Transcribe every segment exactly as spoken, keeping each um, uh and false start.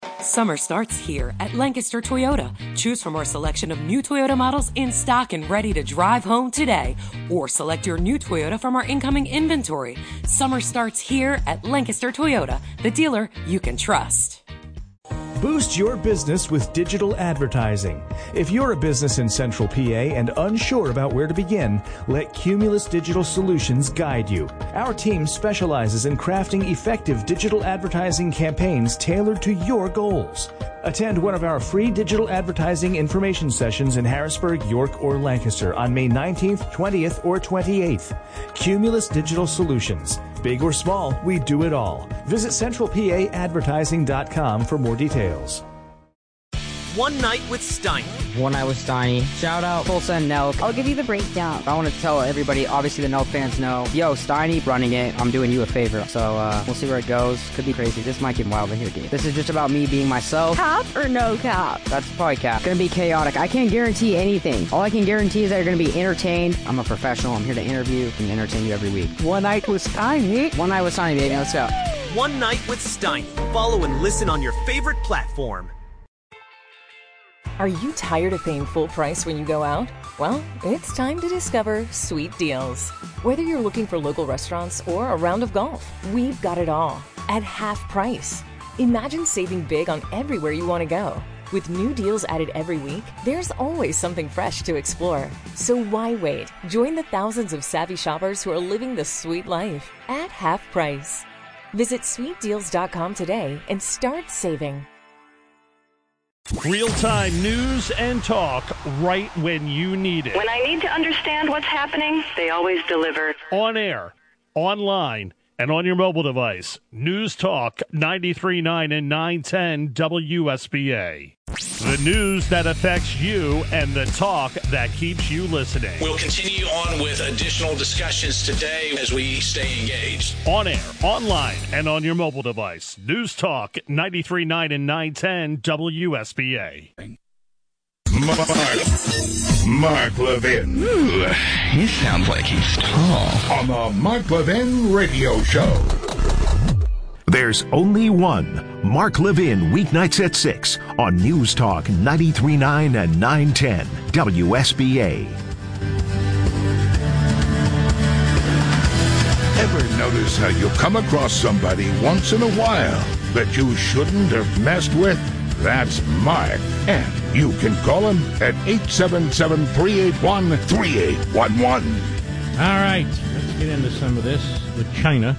Summer starts here at Lancaster Toyota. Choose from our selection of new Toyota models in stock and ready to drive home today. Or select your new Toyota from our incoming inventory. Summer starts here at Lancaster Toyota, the dealer you can trust. Boost your business with digital advertising. If you're a business in Central P A and unsure about where to begin, let Cumulus Digital Solutions guide you. Our team specializes in crafting effective digital advertising campaigns tailored to your goals. Attend one of our free digital advertising information sessions in Harrisburg, York, or Lancaster on May nineteenth, twentieth, or twenty-eighth. Cumulus Digital Solutions. Big or small, we do it all. Visit central p a advertising dot com for more details. One Night with Steiny. One Night with Steiny. Shout out Full Send Nelk. I'll give you the breakdown. I want to tell everybody, obviously the Nelk fans know, yo, Steiny running it, I'm doing you a favor. So uh, we'll see where it goes. Could be crazy. This might get wild in here, dude. This is just about me being myself. Cap or no cap? That's probably cap. Gonna be chaotic. I can't guarantee anything. All I can guarantee is that you're gonna be entertained. I'm a professional. I'm here to interview and entertain you every week. One Night with Steiny. One Night with Steiny, baby. Let's go. One Night with Steiny. Follow and listen on your favorite platform. Are you tired of paying full price when you go out? Well, it's time to discover Sweet Deals. Whether you're looking for local restaurants or a round of golf, we've got it all at half price. Imagine saving big on everywhere you want to go. With new deals added every week, there's always something fresh to explore. So why wait? Join the thousands of savvy shoppers who are living the sweet life at half price. Visit sweet deals dot com today and start saving. Real-time news and talk right when you need it. When I need to understand what's happening, they always deliver. On air, online, and on your mobile device. News Talk ninety-three point nine and nine ten W S B A. The news that affects you and the talk that keeps you listening. We'll continue on with additional discussions today as we stay engaged. On air, online, and on your mobile device. News Talk ninety-three point nine and nine ten W S B A. Mark, Mark Levin. Ooh, he sounds like he's tall. On the Mark Levin Radio Show. There's only one Mark Levin, weeknights at six on News Talk ninety-three point nine and nine ten W S B A. Ever notice how you come across somebody once in a while that you shouldn't have messed with? That's Mark. And you can call him at eight seven seven, three eight one, three eight one one. All right, let's get into some of this with China.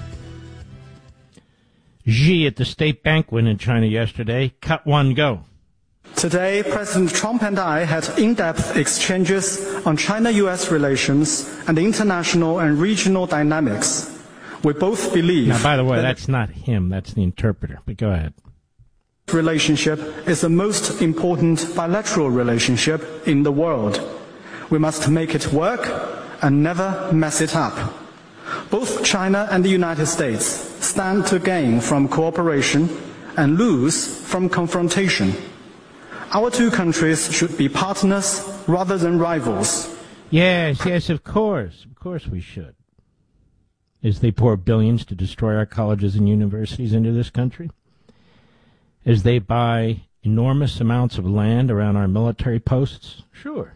Xi at the state banquet in China yesterday. Cut one, go. Today, President Trump and I had in-depth exchanges on China-U S relations and international and regional dynamics. We both believe... Now, by the way, that that's not him. That's the interpreter. But go ahead. ...relationship is the most important bilateral relationship in the world. We must make it work and never mess it up. Both China and the United States stand to gain from cooperation and lose from confrontation. Our two countries should be partners rather than rivals. Yes, yes, of course. Of course we should. As they pour billions to destroy our colleges and universities into this country. As they buy enormous amounts of land around our military posts. Sure.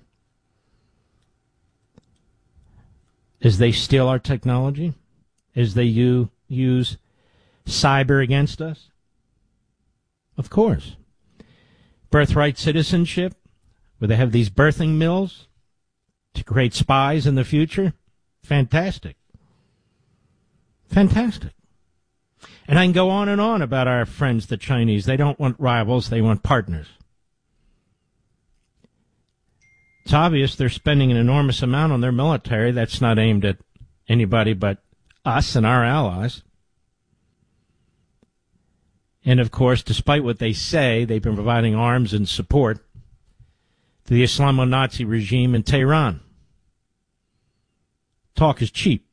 As they steal our technology, as they u- use cyber against us? Of course. Birthright citizenship, where they have these birthing mills to create spies in the future? Fantastic. Fantastic. And I can go on and on about our friends, the Chinese. They don't want rivals, they want partners. It's obvious they're spending an enormous amount on their military. That's not aimed at anybody but us and our allies. And, of course, despite what they say, they've been providing arms and support to the Islamo-Nazi regime in Tehran. Talk is cheap.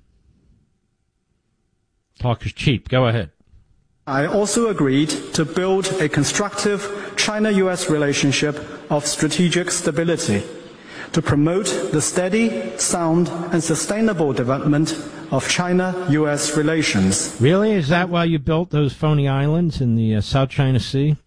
Talk is cheap. Go ahead. I also agreed to build a constructive China-U S relationship of strategic stability to promote the steady, sound, and sustainable development of China-U S relations. Really? Is that why you built those phony islands in the uh, South China Sea?